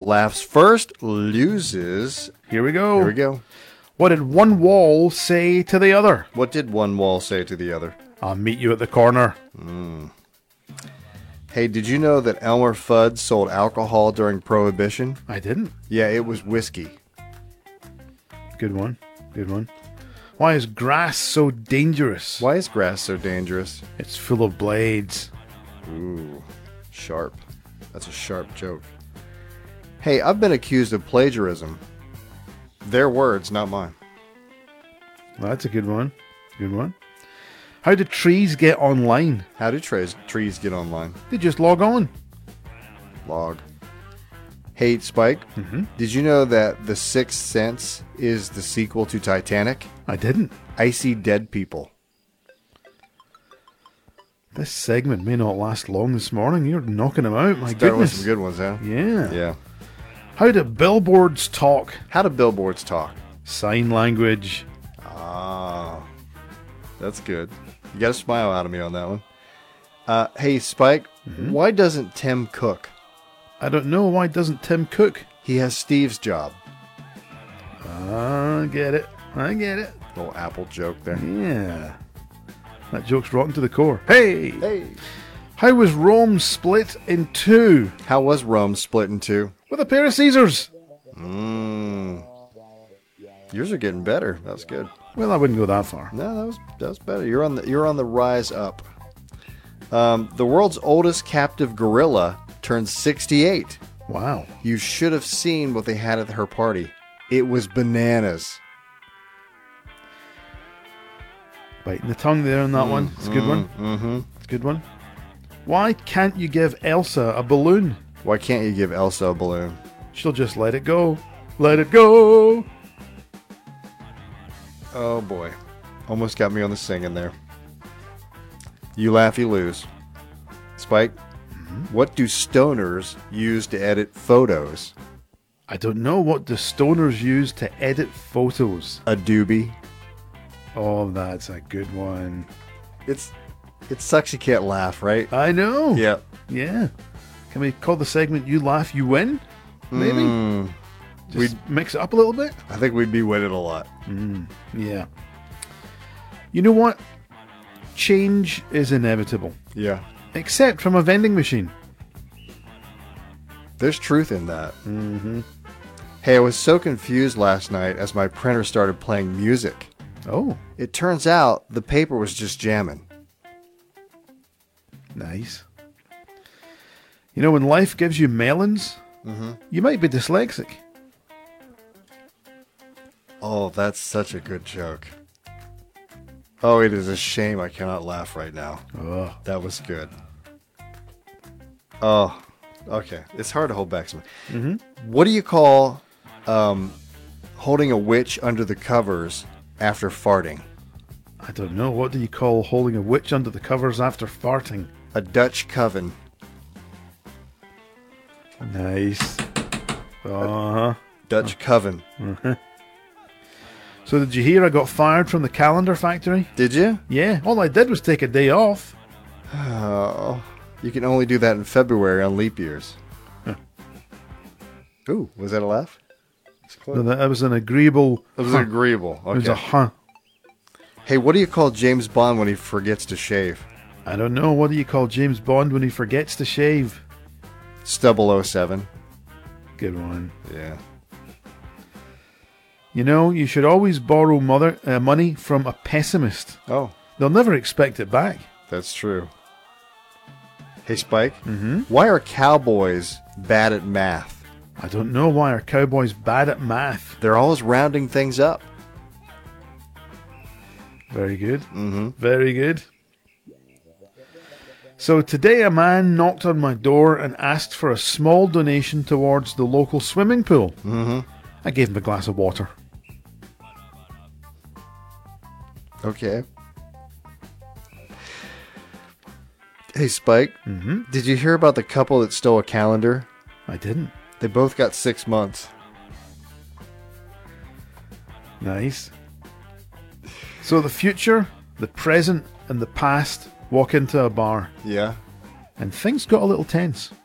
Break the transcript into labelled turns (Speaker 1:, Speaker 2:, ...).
Speaker 1: laughs first loses.
Speaker 2: Here we go.
Speaker 1: Here we go.
Speaker 2: What did one wall say to the other?
Speaker 1: What did one wall say to the other?
Speaker 2: I'll meet you at the corner.
Speaker 1: Hey, did you know that Elmer Fudd sold alcohol during Prohibition?
Speaker 2: I didn't.
Speaker 1: Yeah, it was whiskey.
Speaker 2: Good one. Good one. Why is grass so dangerous?
Speaker 1: Why is grass so dangerous?
Speaker 2: It's full of blades.
Speaker 1: Ooh, sharp. That's a sharp joke. Hey, I've been accused of plagiarism. Their words, not mine.
Speaker 2: Well, that's a good one. Good one. How do trees get online?
Speaker 1: How do trees get online?
Speaker 2: They just log on.
Speaker 1: Log. Hey, Spike, did you know that The Sixth Sense is the sequel to Titanic?
Speaker 2: I didn't.
Speaker 1: I see dead people.
Speaker 2: This segment may not last long this morning. You're knocking them out. My
Speaker 1: Starting with
Speaker 2: goodness.
Speaker 1: some good ones, huh?
Speaker 2: Yeah.
Speaker 1: Yeah.
Speaker 2: How do billboards talk?
Speaker 1: How do billboards talk?
Speaker 2: Sign language.
Speaker 1: Ah, that's good. You got a smile out of me on that one. Hey, Spike, why doesn't Tim cook?
Speaker 2: I don't know. Why doesn't Tim cook?
Speaker 1: He has Steve's job.
Speaker 2: I get it. I get it.
Speaker 1: Little Apple joke there.
Speaker 2: Yeah. That joke's rotten to the core. Hey!
Speaker 1: Hey.
Speaker 2: How was Rome split in two?
Speaker 1: How was Rome split in two?
Speaker 2: With a pair of Caesars.
Speaker 1: Yours are getting better. That's good.
Speaker 2: Well, I wouldn't go that far.
Speaker 1: No, that was better. You're on the rise up. The world's oldest captive gorilla turns 68.
Speaker 2: Wow.
Speaker 1: You should have seen what they had at her party. It was bananas.
Speaker 2: Biting the tongue there on that one. It's a good one. It's a good one. Why can't you give Elsa a balloon?
Speaker 1: Why can't you give Elsa a balloon?
Speaker 2: She'll just let it go. Let it go.
Speaker 1: Oh boy. Almost got me on the singing there. You laugh, you lose. Spike, what do stoners use to edit photos?
Speaker 2: I don't know. What do stoners use to edit photos?
Speaker 1: A doobie.
Speaker 2: Oh, that's a good one.
Speaker 1: It sucks you can't laugh, right?
Speaker 2: I know.
Speaker 1: Yeah.
Speaker 2: Yeah. Can we call the segment You Laugh, You Win? Maybe? Just mix it up a little bit?
Speaker 1: I think we'd be winning a lot.
Speaker 2: Yeah. You know what? Change is inevitable.
Speaker 1: Yeah.
Speaker 2: Except from a vending machine.
Speaker 1: There's truth in that. Hey, I was so confused last night as my printer started playing music.
Speaker 2: Oh,
Speaker 1: It turns out the paper was just jamming.
Speaker 2: nice. You know, when life gives you melons, you might be dyslexic.
Speaker 1: Oh, that's such a good joke. Oh, it is a shame I cannot laugh right now.
Speaker 2: Oh.
Speaker 1: That was good. Oh, okay. It's hard to hold back some. What do you call holding a witch under the covers after farting?
Speaker 2: I don't know. What do you call holding a witch under the covers after farting?
Speaker 1: A Dutch coven.
Speaker 2: Nice. Uh-huh.
Speaker 1: Dutch coven.
Speaker 2: So did you hear I got fired from the calendar factory?
Speaker 1: Did you?
Speaker 2: Yeah, all I did was take a day off.
Speaker 1: Oh, you can only do that in February on leap years. Ooh, was that a laugh? It's close.
Speaker 2: No, that was an agreeable...
Speaker 1: That was agreeable.
Speaker 2: It was a
Speaker 1: Okay.
Speaker 2: huh.
Speaker 1: Hey, what do you call James Bond when he forgets to shave?
Speaker 2: I don't know. What do you call James Bond when he forgets to shave?
Speaker 1: 007.
Speaker 2: Good one.
Speaker 1: Yeah.
Speaker 2: You know, you should always borrow money from a pessimist.
Speaker 1: Oh,
Speaker 2: They'll never expect it back.
Speaker 1: that's true. Hey, Spike. Why are cowboys bad at math?
Speaker 2: I don't know why are cowboys bad at math.
Speaker 1: They're always rounding things up.
Speaker 2: Very good. Very good. So today a man knocked on my door and asked for a small donation towards the local swimming pool. I gave him a glass of water.
Speaker 1: Okay. Hey, Spike. Did you hear about the couple that stole a calendar?
Speaker 2: I didn't.
Speaker 1: They both got 6 months.
Speaker 2: Nice. So the future, the present, and the past walk into a bar,
Speaker 1: Yeah.
Speaker 2: and things got a little tense.